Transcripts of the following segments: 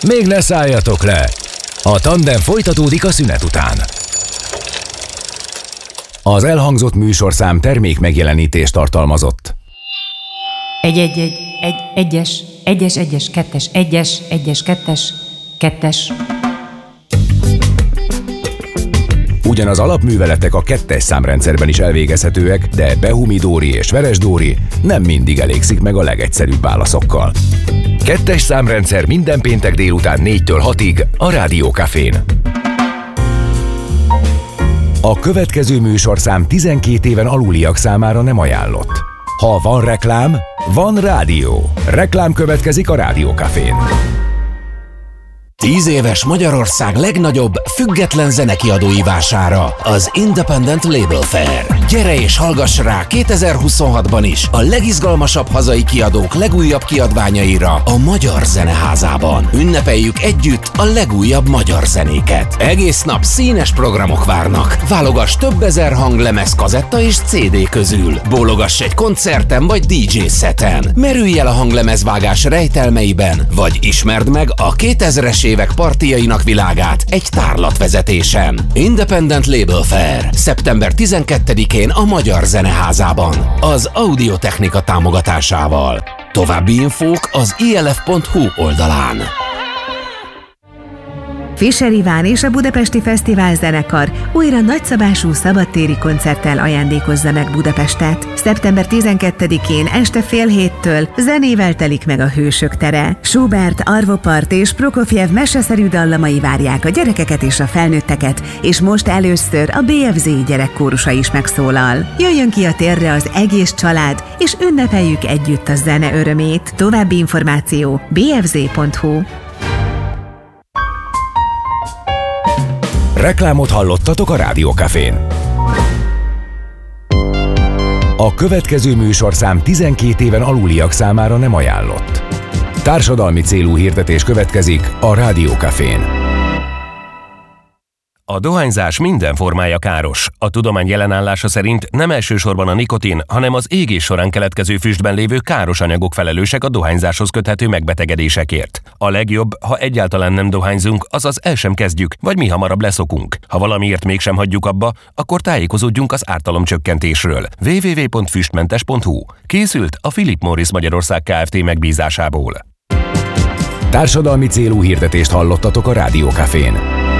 Még ne szálljatok le! A tandem folytatódik a szünet után. Az elhangzott műsorszám termék megjelenítést tartalmazott. Egyes, kettes. Ugyanaz alapműveletek a 2-es számrendszerben is elvégezhetőek, de Behumi-Dóri és Veres-Dóri nem mindig elégszik meg a legegyszerűbb válaszokkal. 2-es számrendszer minden péntek délután 4-től 6-ig a Rádió Cafén. A következő műsorszám 12 éven aluliak számára nem ajánlott. Ha van reklám, van rádió. Reklám következik a Rádió Cafén. 10 éves Magyarország legnagyobb független zenekiadói vására, az Independent Label Fair. Gyere és hallgass rá 2026-ban is a legizgalmasabb hazai kiadók legújabb kiadványaira a Magyar Zeneházában. Ünnepeljük együtt a legújabb magyar zenéket. Egész nap színes programok várnak. Válogass több ezer hanglemez, kazetta és CD közül. Bólogass egy koncerten vagy DJ szeten. Merülj el a hanglemezvágás rejtelmeiben, vagy ismerd meg a 2000-es évek partiainak világát egy tárlatvezetésen. Independent Label Fair. Szeptember 12-én a Magyar Zeneházában. Az Audiotechnika támogatásával. További infók az ilf.hu oldalán. Fischer Iván és a Budapesti Fesztivál Zenekar újra nagyszabású szabadtéri koncerttel ajándékozza meg Budapestet. Szeptember 12-én este fél 7-től zenével telik meg a Hősök tere. Schubert, Arvo Part és Prokofjev meseszerű dallamai várják a gyerekeket és a felnőtteket, és most először a BFZ gyerekkórusa is megszólal. Jöjjön ki a térre az egész család, és ünnepeljük együtt a zene örömét. További információ bfz.hu. Reklámot hallottatok a Rádió Cafén. A következő műsorszám 12 éven aluliak számára nem ajánlott. Társadalmi célú hirdetés következik a Rádió Cafén. A dohányzás minden formája káros. A tudomány jelenállása szerint nem elsősorban a nikotin, hanem az égés során keletkező füstben lévő káros anyagok felelősek a dohányzáshoz köthető megbetegedésekért. A legjobb, ha egyáltalán nem dohányzunk, azaz el sem kezdjük, vagy mi hamarabb leszokunk. Ha valamiért mégsem hagyjuk abba, akkor tájékozódjunk az ártalomcsökkentésről. www.füstmentes.hu. Készült a Philip Morris Magyarország Kft. Megbízásából. Társadalmi célú hirdetést hallottatok a Rádió Cafén.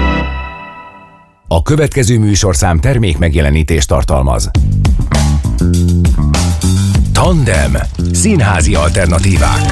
A következő műsorszám termék megjelenítést tartalmaz. Tandem. Színházi alternatívák.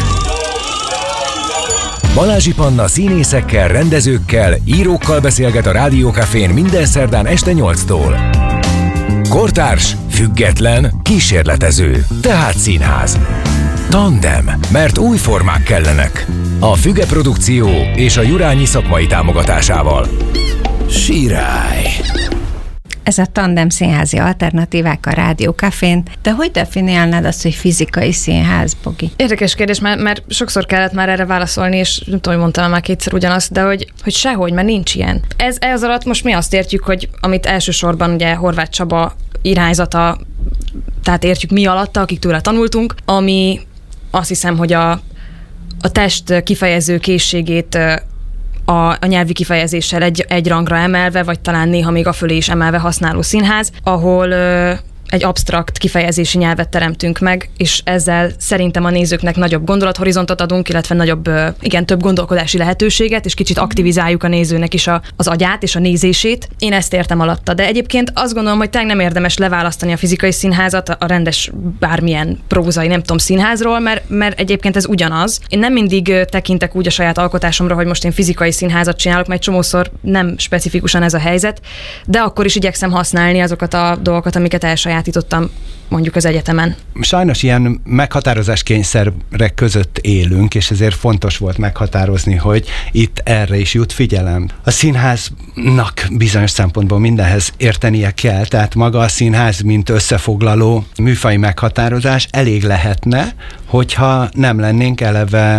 Balázsi Panna színészekkel, rendezőkkel, írókkal beszélget a Rádió Cafén minden szerdán este 8-tól. Kortárs, független, kísérletező, tehát színház. Tandem, mert új formák kellenek. A Füge Produkció és a Jurányi szakmai támogatásával. Sirály! Ez a Tandem színházi alternatívák a Rádió Cafén. De hogy definiálnád azt, hogy fizikai színház, Bogi? Érdekes kérdés, mert sokszor kellett már erre válaszolni, és nem tudom, hogy mondtam már kétszer ugyanazt, de hogy sehogy, mert nincs ilyen. Ez alatt most mi azt értjük, hogy amit elsősorban ugye Horváth Csaba irányzata, tehát értjük mi alatta, akik tőle tanultunk, ami azt hiszem, hogy a test kifejező készségét a nyelvi kifejezéssel egy rangra emelve, vagy talán néha még afölé is emelve használó színház, ahol egy absztrakt kifejezési nyelvet teremtünk meg, és ezzel szerintem a nézőknek nagyobb gondolathorizontot adunk, illetve nagyobb, több gondolkodási lehetőséget, és kicsit aktivizáljuk a nézőnek is az agyát és a nézését. Én ezt értem alatta, de egyébként azt gondolom, hogy tényleg nem érdemes leválasztani a fizikai színházat a rendes bármilyen prózai, nem tudom, színházról, mert egyébként ez ugyanaz. Én nem mindig tekintek úgy a saját alkotásomra, hogy most én fizikai színházat csinálok, mert csomószor nem specifikusan ez a helyzet, de akkor is igyekszem használni azokat a dolgokat, amiket elsajátítottam mondjuk az egyetemen. Sajnos ilyen meghatározáskényszerek között élünk, és ezért fontos volt meghatározni, hogy itt erre is jut figyelem. A színháznak bizonyos szempontból mindenhez értenie kell, tehát maga a színház, mint összefoglaló műfaji meghatározás elég lehetne, hogyha nem lennénk eleve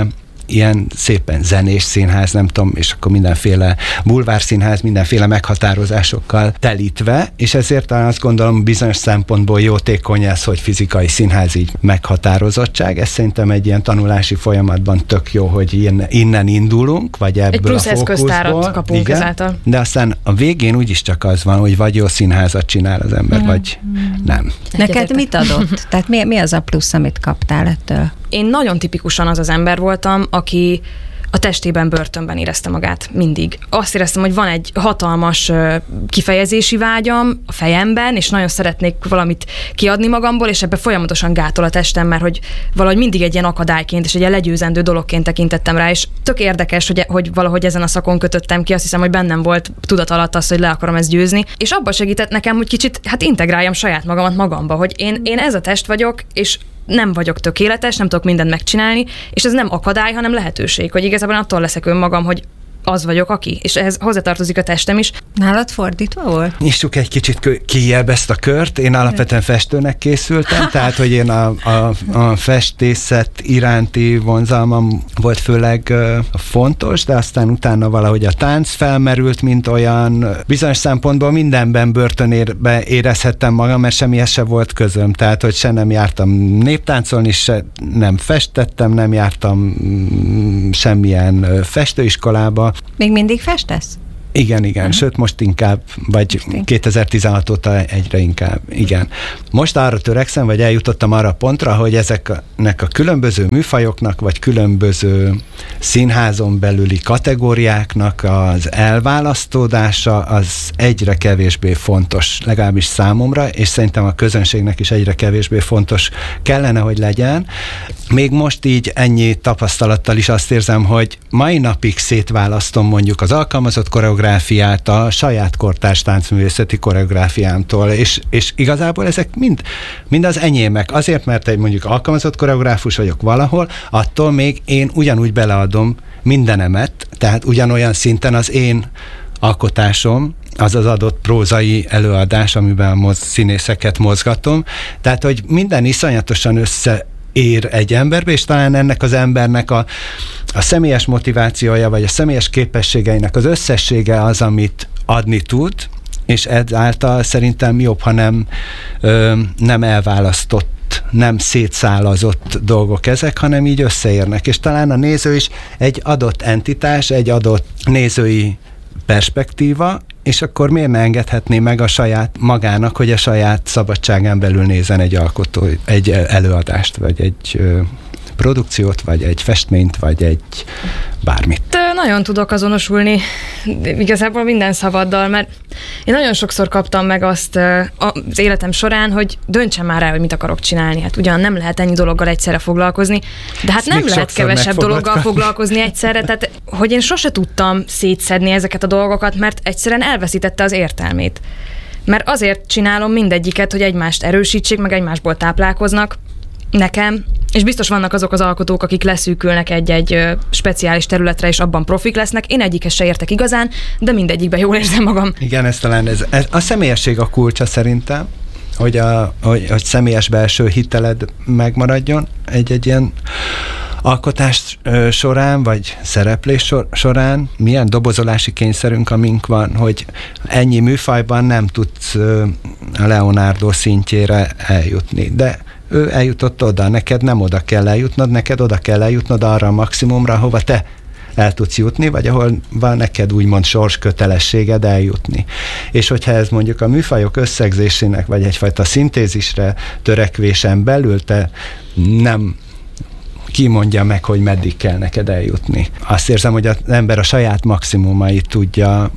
ilyen szépen zenés színház, nem tudom, és akkor mindenféle bulvárszínház, mindenféle meghatározásokkal telítve, és ezért azt gondolom bizonyos szempontból jótékony ez, hogy fizikai színház így meghatározottság. Ez szerintem egy ilyen tanulási folyamatban tök jó, hogy innen indulunk, vagy ebből egy plusz a fókuszból. eszköztárat kapunk ezáltal. De aztán a végén úgyis csak az van, hogy vagy jó színházat csinál az ember, vagy nem. Neked mit adott? Tehát mi az a plusz, amit kaptál ettől? Én nagyon tipikusan az ember voltam, aki a testében börtönben érezte magát mindig. Azt éreztem, hogy van egy hatalmas kifejezési vágyam a fejemben, és nagyon szeretnék valamit kiadni magamból, és ebbe folyamatosan gátol a testem, mert hogy valahogy mindig egy ilyen akadályként, és egy ilyen legyőzendő dologként tekintettem rá, és tök érdekes, hogy valahogy ezen a szakon kötöttem ki, azt hiszem, hogy bennem volt tudat alatt az, hogy le akarom ezt győzni, és abba segített nekem, hogy kicsit integráljam saját magamat magamba, hogy én ez a test vagyok, és nem vagyok tökéletes, nem tudok mindent megcsinálni, és ez nem akadály, hanem lehetőség, hogy igazából attól leszek önmagam, hogy az vagyok, aki, és ehhez hozzátartozik a testem is. Nálad fordítva volt? Nyissuk egy kicsit kijebb ezt a kört. Én alapvetően festőnek készültem, tehát, hogy én a festészet iránti vonzalmam volt főleg fontos, de aztán utána valahogy a tánc felmerült, mint olyan. Bizonyos szempontból mindenben börtönérbe érezhettem magam, mert semmihez se volt közöm. Tehát, hogy se nem jártam néptáncolni, se nem festettem, nem jártam semmilyen festőiskolába. Még mindig festesz? Igen. Sőt, most inkább, vagy 2016 óta egyre inkább, igen. Most arra törekszem, vagy eljutottam arra a pontra, hogy ezeknek a különböző műfajoknak, vagy különböző színházon belüli kategóriáknak az elválasztódása az egyre kevésbé fontos, legalábbis számomra, és szerintem a közönségnek is egyre kevésbé fontos kellene, hogy legyen. Még most így ennyi tapasztalattal is azt érzem, hogy mai napig szétválasztom mondjuk az alkalmazott koreográfiát a saját kortárs táncművészeti koreográfiámtól, és igazából ezek mind az enyémek. Azért, mert egy mondjuk alkalmazott koreográfus vagyok valahol, attól még én ugyanúgy beleadom mindenemet, tehát ugyanolyan szinten az én alkotásom, az az adott prózai előadás, amiben a színészeket mozgatom. Tehát, hogy minden iszonyatosan ér egy emberbe, és talán ennek az embernek a személyes motivációja, vagy a személyes képességeinek az összessége az, amit adni tud, és ezáltal szerintem jobb, ha nem elválasztott, nem szétszálazott dolgok ezek, hanem így összeérnek. És talán a néző is egy adott entitás, egy adott nézői perspektíva, és akkor miért ne engedhetné meg a saját magának, hogy a saját szabadságán belül nézzen egy előadást, vagy egy produkciót, vagy egy festményt, vagy egy bármit. Nagyon tudok azonosulni igazából minden szavaddal, mert én nagyon sokszor kaptam meg azt az életem során, hogy döntsem már el, hogy mit akarok csinálni. Hát ugyan nem lehet ennyi dologgal egyszerre foglalkozni, de hát nem lehet kevesebb dologgal foglalkozni egyszerre, tehát hogy én sose tudtam szétszedni ezeket a dolgokat, mert egyszerűen elveszítette az értelmét. Mert azért csinálom mindegyiket, hogy egymást erősítsék, meg egymásból táplálkoznak nekem, és biztos vannak azok az alkotók, akik leszűkülnek egy-egy speciális területre, és abban profik lesznek. Én egyikhez se értek igazán, de mindegyikben jól érzem magam. Igen, ez talán a személyesség a kulcsa szerintem, hogy személyes belső hiteled megmaradjon egy ilyen alkotás során, vagy szereplés során. Milyen dobozolási kényszerünk, amink van, hogy ennyi műfajban nem tudsz a Leonardo szintjére eljutni, de ő eljutott oda, neked nem oda kell eljutnod, neked oda kell eljutnod arra a maximumra, ahova te el tudsz jutni, vagy ahol van neked úgymond sorskötelességed eljutni. És hogyha ez mondjuk a műfajok összegzésének, vagy egyfajta szintézisre törekvésen belül te nem kimondja meg, hogy meddig kell neked eljutni. Azt érzem, hogy az ember a saját maximumait tudja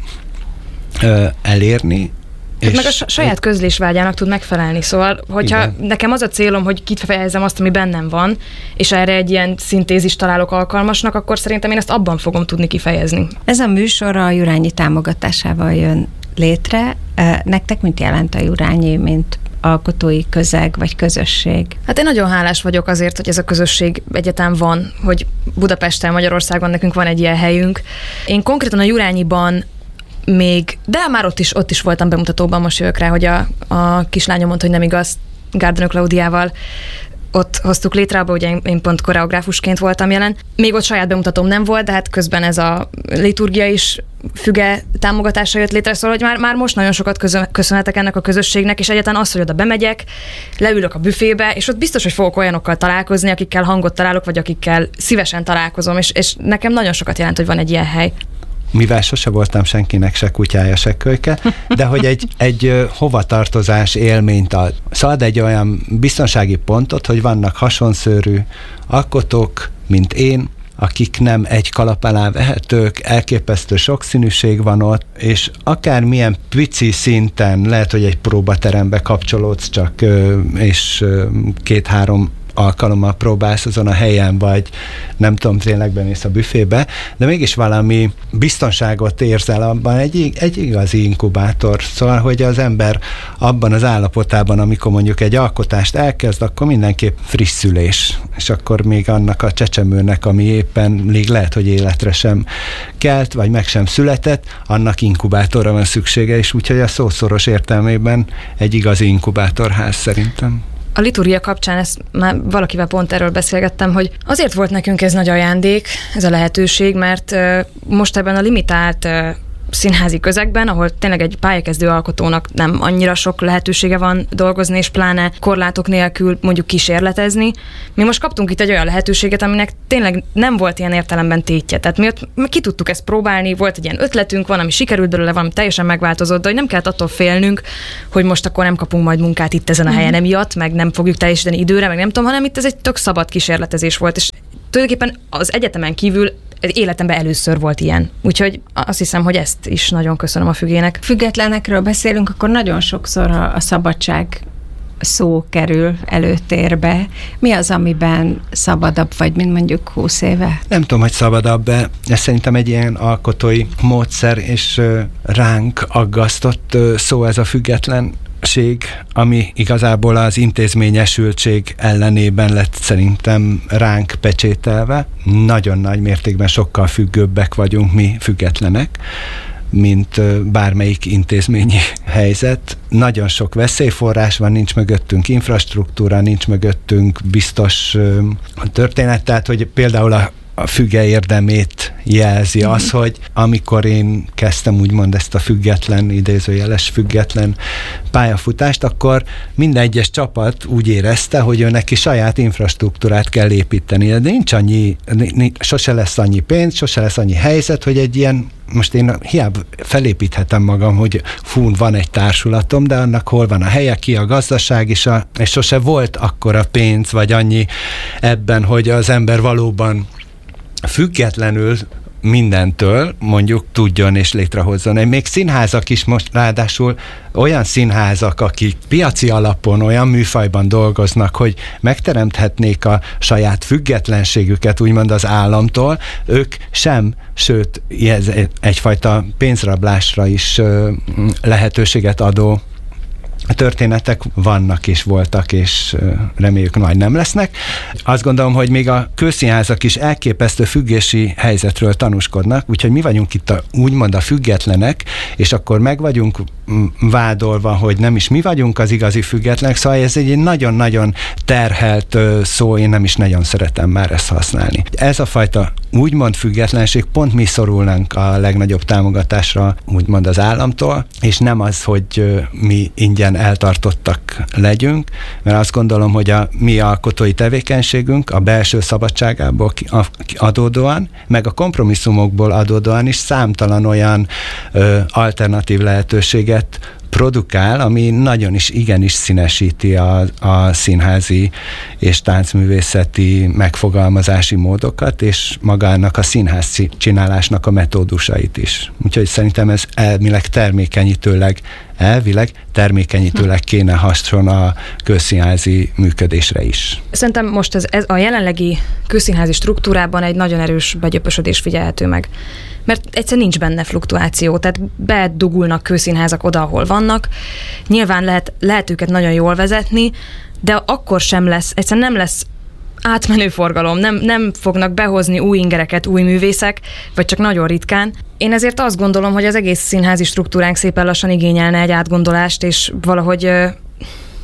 elérni, és meg a saját közlésvágyának tud megfelelni. Szóval, hogyha nekem az a célom, hogy kifejezzem azt, ami bennem van, és erre egy ilyen szintézist találok alkalmasnak, akkor szerintem én ezt abban fogom tudni kifejezni. Ez a műsor a Jurányi támogatásával jön létre. Nektek mit jelent a Jurányi, mint alkotói közeg vagy közösség? Hát én nagyon hálás vagyok azért, hogy ez a közösség egyetem van, hogy Budapesten, Magyarországon nekünk van egy ilyen helyünk. Én konkrétan a Jurányiban de már ott is voltam bemutatóban, most jövök rá, hogy a kislányom mondta, hogy nem igaz, Gárdonő Klaudiával ott hoztuk létre, abban ugye én pont koreográfusként voltam jelen. Még ott saját bemutatóm nem volt, de hát közben ez a liturgia is füge támogatása jött létre, szóval hogy már most nagyon sokat köszönhetek ennek a közösségnek, és egyáltalán az, hogy oda bemegyek, leülök a büfébe, és ott biztos, hogy fogok olyanokkal találkozni, akikkel hangot találok, vagy akikkel szívesen találkozom, és nekem nagyon sokat jelent, hogy van egy ilyen hely. Mivel sose voltam senkinek se kutyája, se kölyke, de hogy egy hovatartozás élményt ad. Szóval egy olyan biztonsági pontot, hogy vannak hasonszőrű alkotók, mint én, akik nem egy kalap alá vehetők, elképesztő sokszínűség van ott, és akármilyen pici szinten, lehet, hogy egy próbaterembe kapcsolódsz csak, és 2-3 alkalommal próbálsz azon a helyen, vagy nem tudom, tényleg bemész a büfébe, de mégis valami biztonságot érzel abban, egy igazi inkubátor. Szóval, hogy az ember abban az állapotában, amikor mondjuk egy alkotást elkezd, akkor mindenképp friss szülés. És akkor még annak a csecsemőnek, ami éppen még lehet, hogy életre sem kelt, vagy meg sem született, annak inkubátorra van szüksége, és úgyhogy a szószoros értelmében egy igazi inkubátorház szerintem. A liturgia kapcsán ezt már valakivel pont erről beszélgettem, hogy azért volt nekünk ez nagy ajándék, ez a lehetőség, mert most ebben a limitált színházi közegben, ahol tényleg egy pályakezdő alkotónak nem annyira sok lehetősége van dolgozni, és pláne korlátok nélkül mondjuk kísérletezni. Mi most kaptunk itt egy olyan lehetőséget, aminek tényleg nem volt ilyen értelemben tétje. Tehát mi ott ki tudtuk ezt próbálni, volt egy ilyen ötletünk, van, ami sikerült belőle, valami teljesen megváltozott, de hogy nem kellett attól félnünk, hogy most akkor nem kapunk majd munkát itt ezen a helyen emiatt, meg nem fogjuk teljesíteni időre, meg nem tudom, hanem itt ez egy tök szabad kísérletezés volt, és tulajdonképpen az egyetemen kívül életemben először volt ilyen. Úgyhogy azt hiszem, hogy ezt is nagyon köszönöm a fügének. Függetlenekről beszélünk, akkor nagyon sokszor a szabadság szó kerül előtérbe. Mi az, amiben szabadabb vagy, mint mondjuk 20 éve? Nem tudom, hogy szabadabb, de ez szerintem egy ilyen alkotói módszer, és ránk aggasztott szó ez a független, ami igazából az intézményesültség ellenében lett szerintem ránk pecsételve. Nagyon nagy mértékben sokkal függőbbek vagyunk mi függetlenek, mint bármelyik intézményi helyzet. Nagyon sok veszélyforrás van, nincs mögöttünk infrastruktúra, nincs mögöttünk biztos történet, tehát hogy például a füge érdemét jelzi az, hogy amikor én kezdtem úgymond ezt a független, idézőjeles független pályafutást, akkor minden egyes csapat úgy érezte, hogy ő neki saját infrastruktúrát kell építeni. De nincs annyi, sose lesz annyi pénz, sose lesz annyi helyzet, hogy egy ilyen, most én hiába felépíthetem magam, hogy van egy társulatom, de annak hol van a helye, ki a gazdaság, és sose volt akkora pénz, vagy annyi ebben, hogy az ember valóban függetlenül mindentől mondjuk tudjon és létrehozzon. Még színházak is most ráadásul olyan színházak, akik piaci alapon olyan műfajban dolgoznak, hogy megteremthetnék a saját függetlenségüket úgymond az államtól, ők sem, sőt ez egyfajta pénzrablásra is lehetőséget adó történetek vannak és voltak, és reméljük majd nem lesznek. Azt gondolom, hogy még a közszínházak is elképesztő függési helyzetről tanúskodnak, úgyhogy mi vagyunk itt úgymond a függetlenek, és akkor meg vagyunk vádolva, hogy nem is mi vagyunk az igazi függetlenek, szóval ez egy nagyon-nagyon terhelt szó, én nem is nagyon szeretem már ezt használni. Ez a fajta úgymond függetlenség, pont mi szorulnánk a legnagyobb támogatásra úgymond az államtól, és nem az, hogy mi ingyen eltartottak legyünk, mert azt gondolom, hogy a mi alkotói tevékenységünk a belső szabadságából adódóan, meg a kompromisszumokból adódóan is számtalan olyan alternatív lehetőséget produkál, ami nagyon is, igenis színesíti a színházi és táncművészeti megfogalmazási módokat, és magának a színház csinálásnak a metódusait is. Úgyhogy szerintem ez elvileg termékenyítőleg kéne hasson a közszínházi működésre is. Szerintem most ez a jelenlegi közszínházi struktúrában egy nagyon erős begyöpösödés figyelhető meg. Mert egyszer nincs benne fluktuáció, tehát bedugulnak közszínházak oda, ahol vannak. Nyilván lehet őket nagyon jól vezetni, de akkor sem lesz, egyszerűen nem lesz átmenő forgalom, nem fognak behozni új ingereket, új művészek, vagy csak nagyon ritkán. Én ezért azt gondolom, hogy az egész színházi struktúránk szépen lassan igényelne egy átgondolást, és valahogy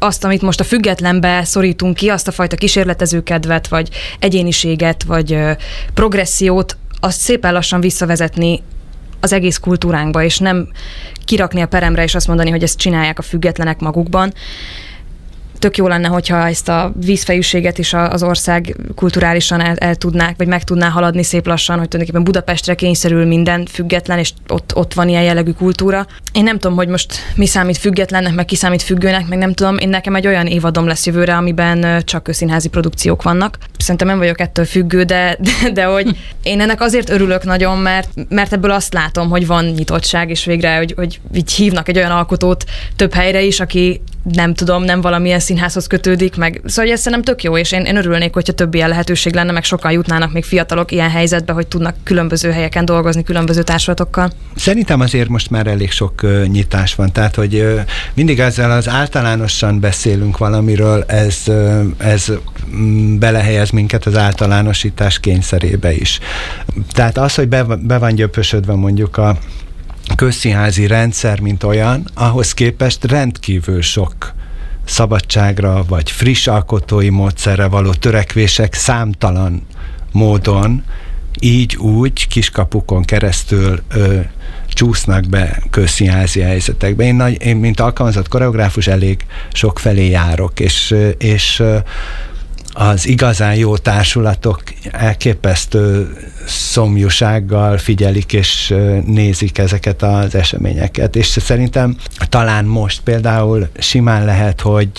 azt, amit most a függetlenbe szorítunk ki, azt a fajta kísérletező kedvet, vagy egyéniséget, vagy progressziót, azt szépen lassan visszavezetni az egész kultúránkba, és nem kirakni a peremre, és azt mondani, hogy ezt csinálják a függetlenek magukban. Tök jó lenne, hogyha ezt a vízfejűséget is az ország kulturálisan el tudnák, vagy meg tudná haladni szép lassan, hogy tulajdonképpen Budapestre kényszerül minden független, és ott van ilyen jellegű kultúra. Én nem tudom, hogy most mi számít függetlennek, meg ki számít függőnek, meg nem tudom, én nekem egy olyan évadom lesz jövőre, amiben csak színházi produkciók vannak. Szerintem nem vagyok ettől függő, de hogy én ennek azért örülök nagyon, mert ebből azt látom, hogy van nyitottság, és végre, hogy így hívnak egy olyan alkotót több helyre is, aki nem valamilyen színházhoz kötődik, meg szóval ez szerintem tök jó, és én örülnék, hogyha több ilyen lehetőség lenne, meg sokan jutnának még fiatalok ilyen helyzetbe, hogy tudnak különböző helyeken dolgozni, különböző társulatokkal. Szerintem azért most már elég sok nyitás van, tehát hogy mindig ezzel az általánosan beszélünk valamiről, ez belehelyez minket az általánosítás kényszerébe is. Tehát az, hogy be van gyöpösödve mondjuk a közszínházi rendszer, mint olyan, ahhoz képest rendkívül sok szabadságra, vagy friss alkotói módszerre való törekvések számtalan módon, így úgy kiskapukon keresztül csúsznak be közszínházi helyzetekbe. Én mint alkalmazott koreográfus elég sok felé járok, és az igazán jó társulatok elképesztő szomjúsággal figyelik és nézik ezeket az eseményeket. És szerintem talán most például simán lehet,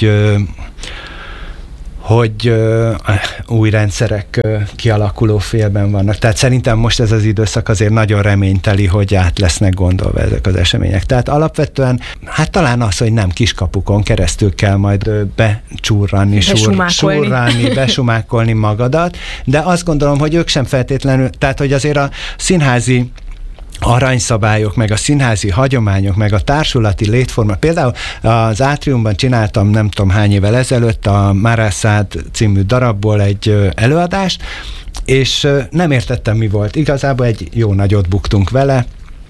hogy új rendszerek kialakuló félben vannak. Tehát szerintem most ez az időszak azért nagyon reményteli, hogy át lesznek gondolva ezek az események. Tehát alapvetően, hát talán az, hogy nem kiskapukon keresztül kell majd becsurranni, besumákolni magadat, de azt gondolom, hogy ők sem feltétlenül, tehát hogy azért a színházi aranyszabályok, meg a színházi hagyományok, meg a társulati létforma. Például az Átriumban csináltam nem tudom hány évvel ezelőtt a Márászád című darabból egy előadást, és nem értettem, mi volt. Igazából egy jó nagyot buktunk vele,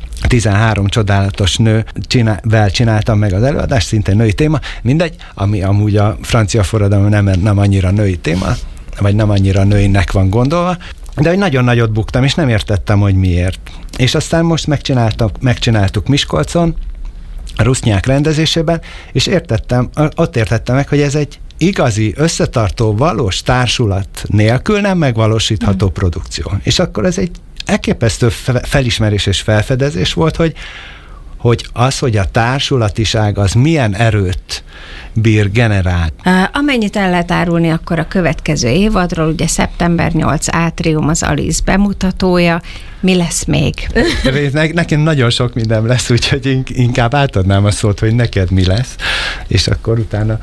13 csodálatos nővel csináltam meg az előadást, szintén női téma, mindegy, ami amúgy a francia forradalom nem annyira női téma, vagy nem annyira nőinek van gondolva, de hogy nagyon nagyot buktam, és nem értettem, hogy miért. És aztán most megcsináltuk Miskolcon, a Rusznyák rendezésében, és ott értettem meg, hogy ez egy igazi, összetartó, valós társulat nélkül nem megvalósítható produkció. És akkor ez egy elképesztő felismerés és felfedezés volt, hogy a társulatiság az milyen erőt bír generál. Amennyit el lehet árulni akkor a következő évadról, ugye szeptember 8 Átrium az Alice bemutatója, mi lesz még? Nekem nagyon sok minden lesz, úgyhogy inkább átadnám a szót, hogy neked mi lesz, és akkor utána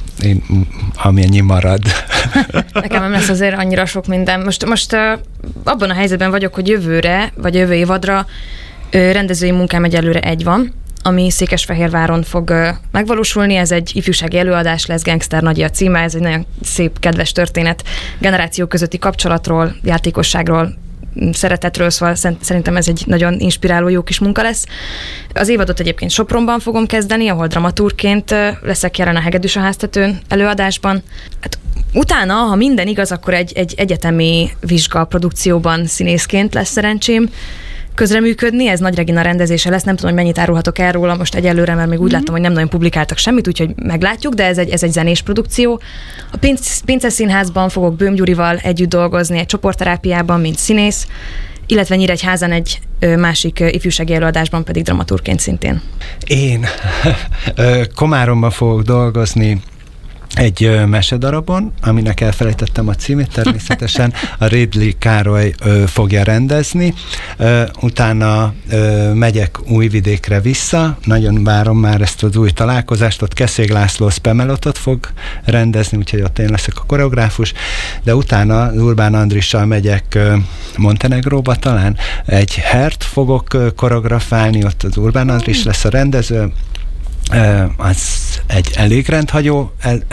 amennyi marad. Nekem nem lesz azért annyira sok minden. Most abban a helyzetben vagyok, hogy jövőre, vagy jövő évadra rendezői munkám egyelőre egy van, ami Székesfehérváron fog megvalósulni. Ez egy ifjúsági előadás lesz, Gangster Nagyi a címe, ez egy nagyon szép, kedves történet generációk közötti kapcsolatról, játékosságról, szeretetről, szóval szerintem ez egy nagyon inspiráló, jó kis munka lesz. Az évadot egyébként Sopronban fogom kezdeni, ahol dramaturgként leszek jelen a Hegedűs a háztetőn előadásban. Hát utána, ha minden igaz, akkor egy egyetemi vizsgaprodukcióban színészként lesz szerencsém közreműködni, ez Nagy Regina rendezése lesz, nem tudom, hogy mennyit árulhatok el róla most egyelőre, mert még úgy láttam, hogy nem nagyon publikáltak semmit, úgyhogy meglátjuk, de ez egy zenés produkció. A Pince Színházban fogok Böhm Gyurival együtt dolgozni, egy csoportterápiában, mint színész, illetve Nyíregyházan egy másik ifjúsági előadásban pedig dramaturgként szintén. Én Komáromban fogok dolgozni egy mesedarabon, aminek elfelejtettem a címét, természetesen a Ridley Károly fogja rendezni. Utána megyek Újvidékre vissza, nagyon várom már ezt az új találkozást, ott Keszég László Spamelotot fog rendezni, úgyhogy ott én leszek a koreográfus, de utána Urbán Andrissal megyek Montenegróba talán, egy hert fogok koreografálni, ott az Urbán Andris lesz a rendező, az egy elég rendhagyó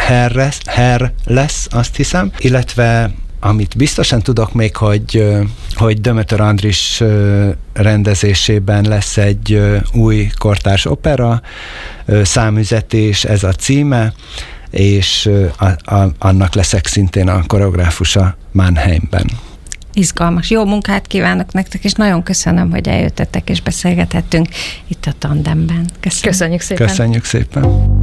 her lesz, azt hiszem, illetve amit biztosan tudok még, hogy Dömötör Andris rendezésében lesz egy új kortárs opera, számüzetés, ez a címe, és annak leszek szintén a koreográfusa Mannheimben. Izgalmas. Jó munkát kívánok nektek, és nagyon köszönöm, hogy eljöttetek és beszélgethettünk itt a Tandemben. Köszönöm. Köszönjük szépen. Köszönjük szépen.